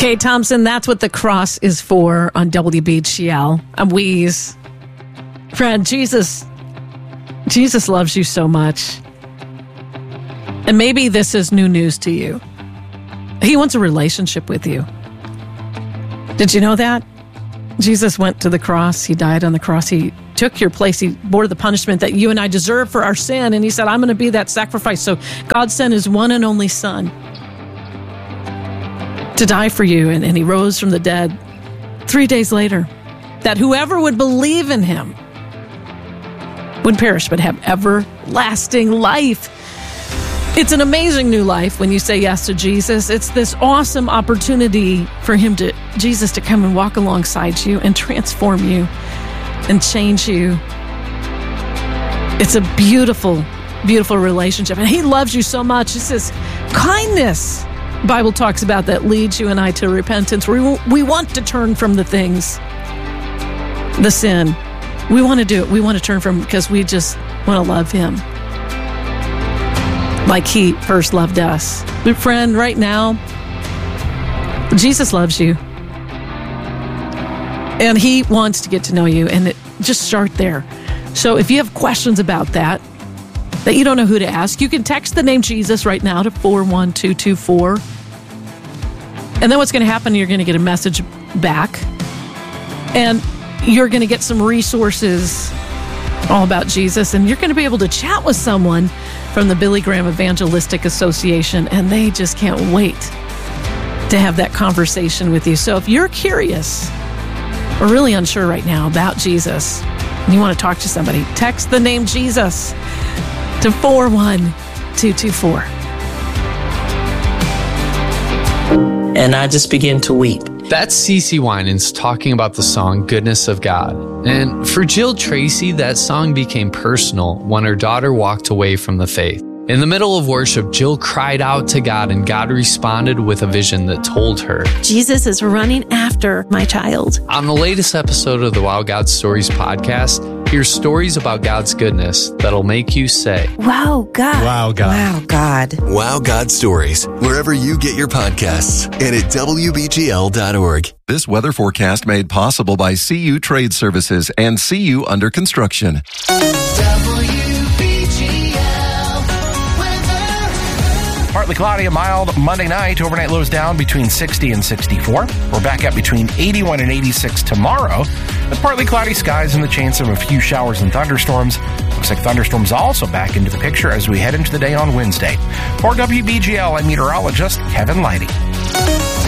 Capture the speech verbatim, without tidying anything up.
Kate Thompson, that's what the cross is for on W B G L. I'm Wheeze. Friend, Jesus, Jesus loves you so much. And maybe this is new news to you. He wants a relationship with you. Did you know that? Jesus went to the cross. He died on the cross. He took your place. He bore the punishment that you and I deserve for our sin. And he said, I'm going to be that sacrifice. So God sent his one and only son to die for you. And, and he rose from the dead three days later, that whoever would believe in him would perish but have everlasting life. It's an amazing new life when you say yes to Jesus. It's this awesome opportunity for him to, Jesus to come and walk alongside you and transform you and change you. It's a beautiful, beautiful relationship. And he loves you so much. It's this kindness the Bible talks about that leads you and I to repentance. We, we want to turn from the things, the sin. We want to do it. We want to turn from it because we just want to love him like he first loved us. But friend, right now, Jesus loves you. And he wants to get to know you. And it, just start there. So if you have questions about that, that you don't know who to ask, you can text the name Jesus right now to four one two two four. And then what's going to happen, you're going to get a message back. And you're going to get some resources all about Jesus. And you're going to be able to chat with someone from the Billy Graham Evangelistic Association, and they just can't wait to have that conversation with you. So if you're curious or really unsure right now about Jesus, and you want to talk to somebody, text the name Jesus to four one two two four. And I just began to weep. That's CeCe Winans talking about the song Goodness of God. And for Jill Tracy, that song became personal when her daughter walked away from the faith. In the middle of worship, Jill cried out to God, and God responded with a vision that told her, Jesus is running after my child. On the latest episode of the Wow God Stories podcast, hear stories about God's goodness that'll make you say, Wow, God. Wow, God. Wow, God. Wow God Stories, wherever you get your podcasts and at W B G L dot org. This weather forecast made possible by C U Trade Services and C U Under Construction. Partly cloudy and mild Monday night. Overnight lows down between sixty and sixty-four. We're back up between eighty-one and eighty-six tomorrow. With partly cloudy skies and the chance of a few showers and thunderstorms. Looks like thunderstorms also back into the picture as we head into the day on Wednesday. For W B G L, I'm meteorologist Kevin Leidy.